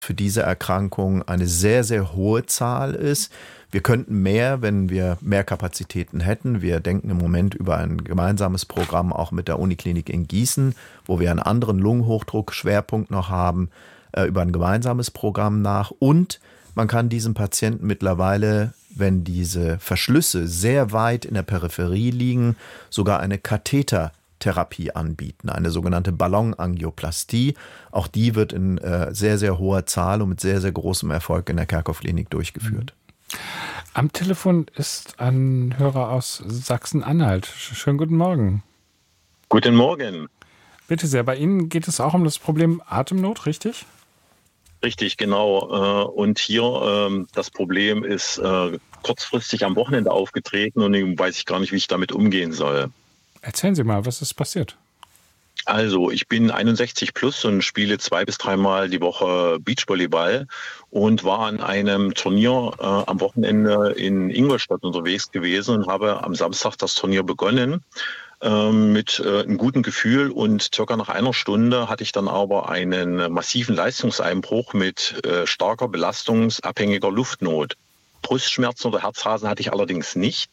für diese Erkrankung eine sehr, sehr hohe Zahl ist. Wir könnten mehr, wenn wir mehr Kapazitäten hätten. Wir denken im Moment über ein gemeinsames Programm auch mit der Uniklinik in Gießen, wo wir einen anderen Lungenhochdruck-Schwerpunkt noch haben, über ein gemeinsames Programm nach. Und man kann diesen Patienten mittlerweile, wenn diese Verschlüsse sehr weit in der Peripherie liegen, sogar eine Kathetertherapie anbieten, eine sogenannte Ballonangioplastie. Auch die wird in sehr, sehr hoher Zahl und mit sehr, sehr großem Erfolg in der Kerkhoff-Klinik durchgeführt. Am Telefon ist ein Hörer aus Sachsen-Anhalt. Schönen guten Morgen. Guten Morgen. Bitte sehr, bei Ihnen geht es auch um das Problem Atemnot, richtig? Richtig, genau. Und hier das Problem ist kurzfristig am Wochenende aufgetreten und ich weiß gar nicht, wie ich damit umgehen soll. Erzählen Sie mal, was ist passiert? Also, ich bin 61 plus und spiele 2 bis 3 Mal die Woche Beachvolleyball und war an einem Turnier am Wochenende in Ingolstadt unterwegs gewesen und habe am Samstag das Turnier begonnen mit einem guten Gefühl und circa nach einer Stunde hatte ich dann aber einen massiven Leistungseinbruch mit starker belastungsabhängiger Luftnot. Brustschmerzen oder Herzrasen hatte ich allerdings nicht.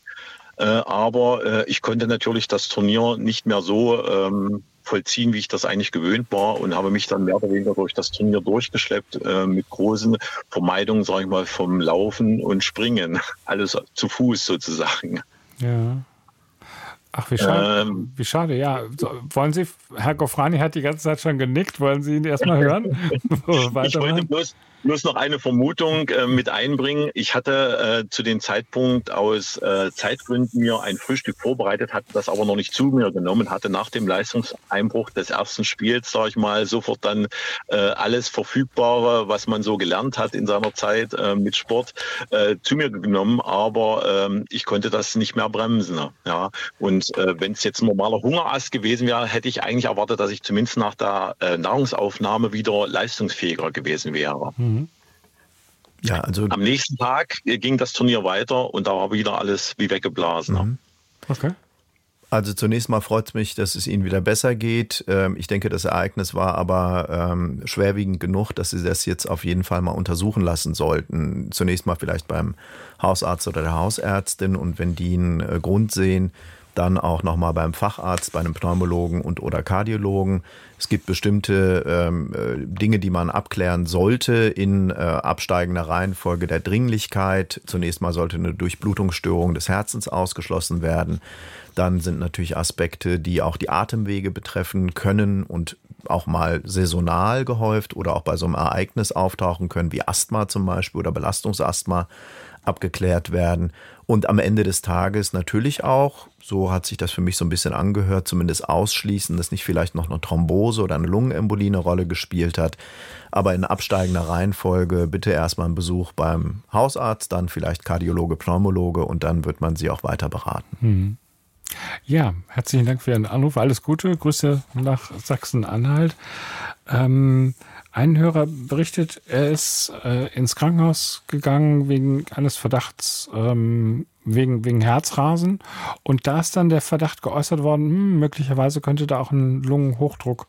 Aber ich konnte natürlich das Turnier nicht mehr so vollziehen, wie ich das eigentlich gewöhnt war und habe mich dann mehr oder weniger durch das Turnier durchgeschleppt mit großen Vermeidungen, sage ich mal, vom Laufen und Springen. Alles zu Fuß sozusagen. Ja. Ach, wie schade. Wie schade, ja. So, wollen Sie, Herr Gofrani hat die ganze Zeit schon genickt, wollen Sie ihn erstmal hören? Ich wollte bloß noch eine Vermutung mit einbringen. Ich hatte zu dem Zeitpunkt aus Zeitgründen mir ein Frühstück vorbereitet, hatte das aber noch nicht zu mir genommen, hatte nach dem Leistungseinbruch des ersten Spiels, sage ich mal, sofort dann alles Verfügbare, was man so gelernt hat in seiner Zeit mit Sport, zu mir genommen, aber ich konnte das nicht mehr bremsen. Ja. Und wenn es jetzt ein normaler Hungerast gewesen wäre, hätte ich eigentlich erwartet, dass ich zumindest nach der Nahrungsaufnahme wieder leistungsfähiger gewesen wäre. Ja, also am nächsten Tag ging das Turnier weiter und da war wieder alles wie weggeblasen. Okay. Also zunächst mal freut es mich, dass es Ihnen wieder besser geht. Ich denke, das Ereignis war aber schwerwiegend genug, dass Sie das jetzt auf jeden Fall mal untersuchen lassen sollten. Zunächst mal vielleicht beim Hausarzt oder der Hausärztin und wenn die einen Grund sehen, dann auch nochmal beim Facharzt, bei einem Pneumologen und oder Kardiologen. Es gibt bestimmte Dinge, die man abklären sollte in absteigender Reihenfolge der Dringlichkeit. Zunächst mal sollte eine Durchblutungsstörung des Herzens ausgeschlossen werden. Dann sind natürlich Aspekte, die auch die Atemwege betreffen können und auch mal saisonal gehäuft oder auch bei so einem Ereignis auftauchen können, wie Asthma zum Beispiel oder Belastungsasthma abgeklärt werden. Und am Ende des Tages natürlich auch, so hat sich das für mich so ein bisschen angehört, zumindest ausschließen, dass nicht vielleicht noch eine Thrombose oder eine Lungenembolie eine Rolle gespielt hat. Aber in absteigender Reihenfolge bitte erstmal einen Besuch beim Hausarzt, dann vielleicht Kardiologe, Pneumologe und dann wird man sie auch weiter beraten. Ja, herzlichen Dank für Ihren Anruf. Alles Gute, Grüße nach Sachsen-Anhalt. Ein Hörer berichtet, er ist ins Krankenhaus gegangen wegen eines Verdachts, wegen Herzrasen. Und da ist dann der Verdacht geäußert worden, möglicherweise könnte da auch ein Lungenhochdruck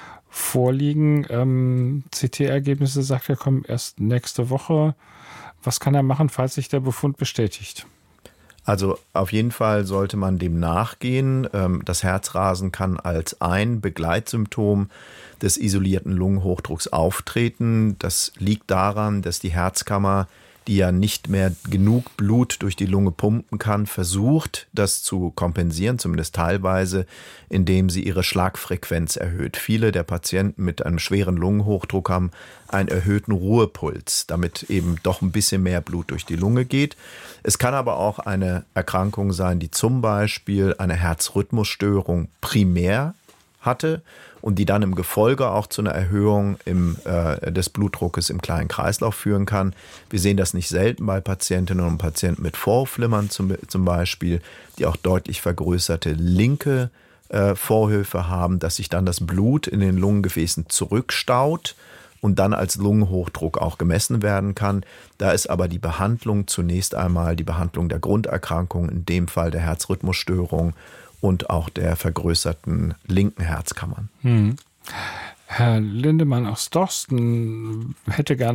vorliegen. CT-Ergebnisse, sagt er, kommen erst nächste Woche. Was kann er machen, falls sich der Befund bestätigt? Also auf jeden Fall sollte man dem nachgehen. Das Herzrasen kann als ein Begleitsymptom des isolierten Lungenhochdrucks auftreten. Das liegt daran, dass die Herzkammer, die ja nicht mehr genug Blut durch die Lunge pumpen kann, versucht, das zu kompensieren, zumindest teilweise, indem sie ihre Schlagfrequenz erhöht. Viele der Patienten mit einem schweren Lungenhochdruck haben einen erhöhten Ruhepuls, damit eben doch ein bisschen mehr Blut durch die Lunge geht. Es kann aber auch eine Erkrankung sein, die zum Beispiel eine Herzrhythmusstörung primär hatte und die dann im Gefolge auch zu einer Erhöhung des Blutdruckes im kleinen Kreislauf führen kann. Wir sehen das nicht selten bei Patientinnen und Patienten mit Vorhofflimmern zum Beispiel, die auch deutlich vergrößerte linke Vorhöfe haben, dass sich dann das Blut in den Lungengefäßen zurückstaut und dann als Lungenhochdruck auch gemessen werden kann. Da ist aber die Behandlung zunächst einmal die Behandlung der Grunderkrankung, in dem Fall der Herzrhythmusstörung und auch der vergrößerten linken Herzkammern. Herr Lindemann aus Dorsten hätte gerne